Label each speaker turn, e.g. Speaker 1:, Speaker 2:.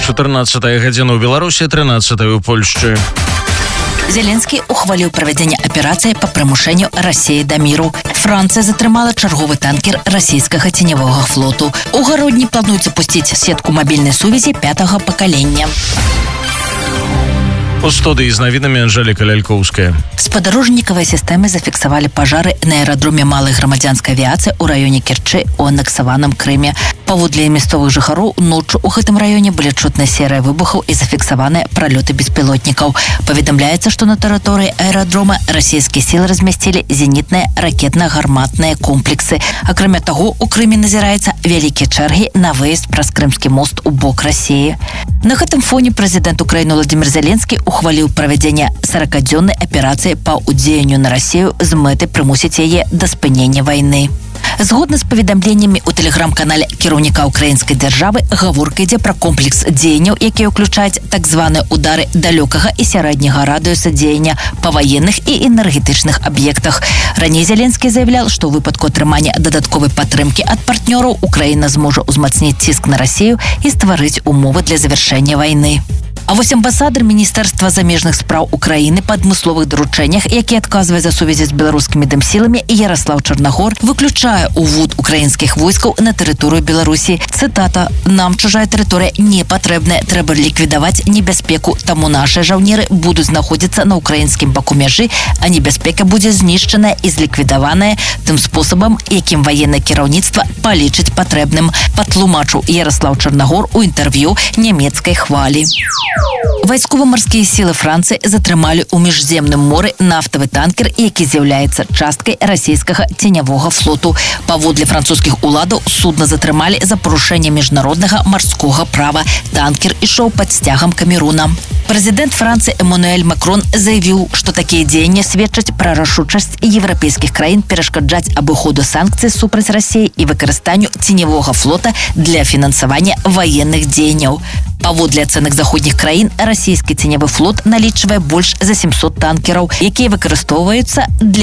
Speaker 1: 14 гадзіна ў Беларусі, 13 у Польшчы.
Speaker 2: Зеленскі ухваліў правядзенне аперацыі па прымушэнню Расіі да міру. Францыя затрымала чарговы танкер расійскага ценявога флоту. У гародні плануецца пусціць сетку мабільнай сувязі 5-го пакалення.
Speaker 1: У студыі з навінамі Анжэліка Лялькоўская.
Speaker 2: Спадарожнікавыя сістэмы зафіксавалі пажары на аэрадроме малай грамадзянскай авіяцыі ў раёне Керчы у анексаваным Крыме. Паводле мясцовых жыхароў, ноччу ў гэтым раёне былі чутна серыя выбухаў і зафіксаваныя пралёты беспілотнікаў. Паведамляецца, што на тэрыторыі аэрадрома расійскія сілы размясцілі зенітныя ракетна-гарматныя комплексы. Акрамя таго, у Крыме назіраецца вялікія чэргі на выезд праз Крымскі мост у бок Расіі. На гэтым фоне прэзідэнт Украіны Владзімір Зеленскі ухваліў правядзенне 40-дзённай аперацыі па ўдзеянню на Расію з мэтай прымусіць яе да спынення вайны. Згодна з паведамленнямі ў тэлеграм-канале кіраўніка украінскай дзяржавы, гаворка ідзе пра комплекс дзеянняў, якія ўключаюць так званыя удары далёкага і сярэдняга радыуса дзеяння па ваенных і энергетычных аб'ектах. Раней Зеленскі заяўляў, што ў выпадку атрымання дадатковай падтрымкі ад партнёраў Украіна зможа ўзмацніць ціск на Расію і стварыць умовы для завяршэння вайны. А вось амбасадар Міністэрства замежных спраў Украіны па адмысловых даручэннях, які адказвае за сувязі з беларускімі дэмсіламі, Яраслаў Чарнагор, выключае увод украінскіх войскаў на тэрыторыю Беларусі. Цытата: «Нам чужая тэрыторыя не патрэбная, трэба ліквідаваць небяспеку, таму нашыя жаўнеры будуць знаходзіцца на украінскім баку мяжы, а небяспека будзе знішчаная і зліквідаваная тым спосабам, якім ваеннае кіраўніцтва палічыць патрэбным», патлумачыў Яраслаў Чарнагор у інтэрв'ю нямецкай хвалі. Вайсково-марскія сілы Францыі затрымалі ў міжземным моры нафтавы танкер, які з'яўляецца часткай расійскага ценявога флоту. Паводле французскіх уладаў, судна затрымалі за парушэнне міжнароднага марскога права. Танкер ішоў пад сцягам Камеруна. Прэзідэнт Францыі Эммануэль Макрон заявіў, што такія дзеянні сведчаць пра рашучасць еўрапейскіх краін перашкаджаць абыходу санкцый супраць Расіі і выкарыстанню ценявога флота для фінансавання ваенных дзеянняў. Паводле ацэнак заходніх краін, расійскі ценявы флот налічвае больш за 700 танкераў, якія выкарыстоўваюцца для